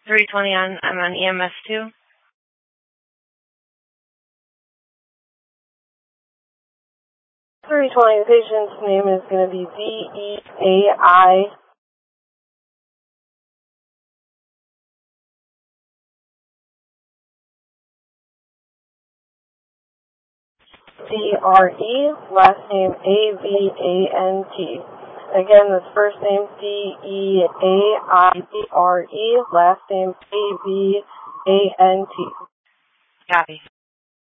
320 I'm on EMS 2. The patient's name is going to be D-E-A-I. D-R-E, last name A-V-A-N-T. Again, this first name D-E-A-I-D-R-E, last name A-V-A-N-T. Copy.